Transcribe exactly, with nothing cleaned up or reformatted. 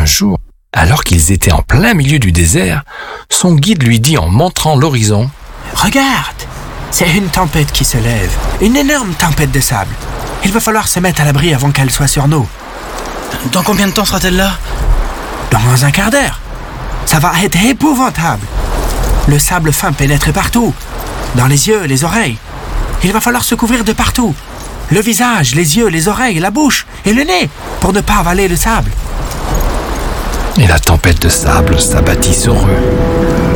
jour, alors qu'ils étaient en plein milieu du désert, son guide lui dit en montrant l'horizon: « Regarde, c'est une tempête qui se lève, une énorme tempête de sable. Il va falloir se mettre à l'abri avant qu'elle soit sur nous. » « Dans combien de temps sera-t-elle là ?»« Dans un quart d'heure. Ça va être épouvantable. Le sable fin pénètre partout, dans les yeux, les oreilles. Il va falloir se couvrir de partout. Le visage, les yeux, les oreilles, la bouche et le nez, pour ne pas avaler le sable. » Et la tempête de sable s'abattit sur eux.